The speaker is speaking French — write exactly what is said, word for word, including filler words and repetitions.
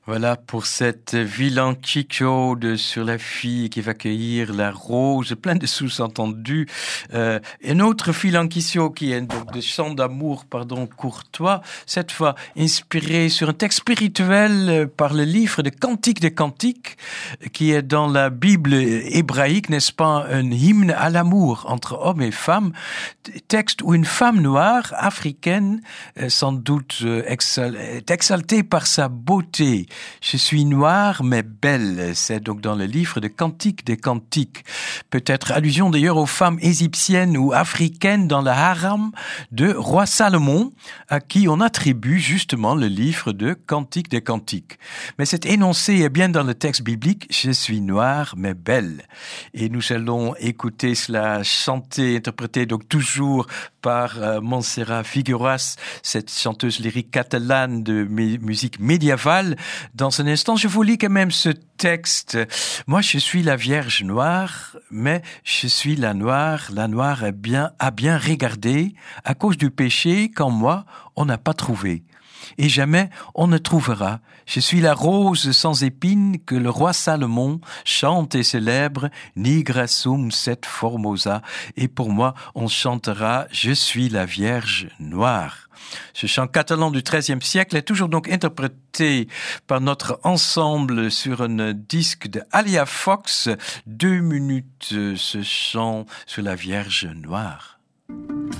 Voilà pour cette villancico de sur la fille qui va cueillir la rose, plein de sous-entendus. Euh, un autre villancico qui est donc de chant d'amour, pardon, courtois, cette fois inspiré sur un texte spirituel par le livre de Cantiques des Cantiques, qui est dans la Bible hébraïque, n'est-ce pas, un hymne à l'amour entre hommes et femmes, texte où une femme noire, africaine, sans doute exal- est exaltée par sa beauté. Je suis noire mais belle, c'est donc dans le livre de Cantiques des Cantiques. Peut-être allusion d'ailleurs aux femmes égyptiennes ou africaines dans le haram de roi Salomon, à qui on attribue justement le livre de Cantiques des Cantiques. Mais cet énoncé est bien dans le texte biblique, je suis noire mais belle. Et nous allons écouter cela chanter, interprété donc toujours par euh, Montserrat Figueras, cette chanteuse lyrique catalane de mé- musique médiévale. Dans un instant, je vous lis quand même ce texte. Moi, je suis la Vierge noire, mais je suis la noire. La noire a bien, a bien regardé à cause du péché qu'en moi, on n'a pas trouvé. Et jamais on ne trouvera. Je suis la rose sans épines que le roi Salomon chante et célèbre, Nigra sum set formosa. Et pour moi, on chantera, je suis la Vierge noire. Ce chant catalan du treizième siècle est toujours donc interprété par notre ensemble sur un disque de Alia Fox. Deux minutes, ce chant sur la Vierge noire.